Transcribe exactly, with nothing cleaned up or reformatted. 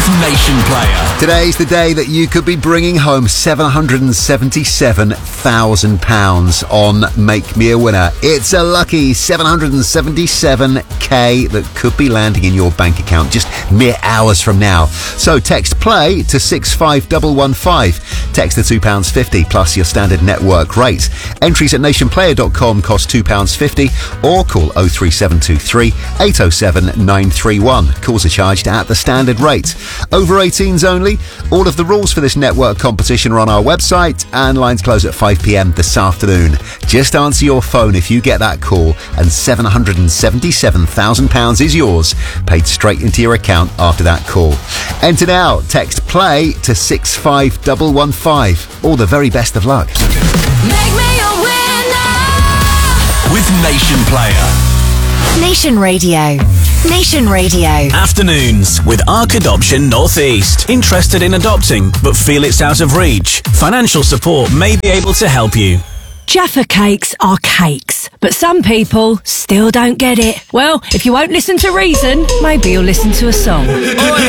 Nation Player. Today's the day that you could be bringing home seven hundred seventy-seven thousand pounds on Make Me a Winner. It's a lucky seven hundred seventy-seven k that could be landing in your bank account just mere hours from now. So text play to six five one one five. Text the two pounds fifty plus your standard network rate. Entries at nation player dot com cost two pounds fifty or call oh three seven two three eight oh seven nine three one. Calls are charged at the standard rate. Over eighteens only. All of the rules for this network competition are on our website and lines close at five p m this afternoon. Just answer your phone if you get that call and seven hundred seventy-seven thousand pounds is yours, paid straight into your account after that call. Enter now. Text play to six five one one five. All the very best of luck. Make me a winner with Nation Player. Nation Radio. Nation Radio. Afternoons with Ark Adoption Northeast. Interested in adopting but feel it's out of reach? Financial support may be able to help you. Jaffa cakes are cakes, but some people still don't get it. Well, if you won't listen to reason, maybe you'll listen to a song. Oi,